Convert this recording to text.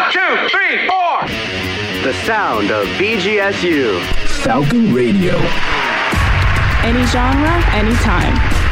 1, 2, 3, 4. The sound of BGSU. Falcon Radio. Any genre, anytime.